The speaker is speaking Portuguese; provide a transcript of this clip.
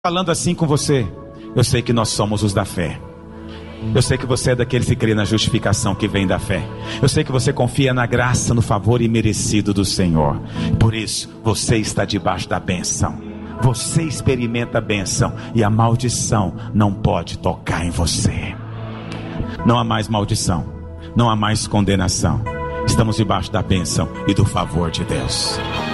Falando assim com você, eu sei que nós somos os da fé. Eu sei que você é daqueles que crê na justificação que vem da fé. Eu sei que você confia na graça, no favor imerecido do Senhor. Por isso, você está debaixo da bênção. Você experimenta a bênção e a maldição não pode tocar em você. Não há mais maldição, não há mais condenação. Estamos debaixo da bênção e do favor de Deus.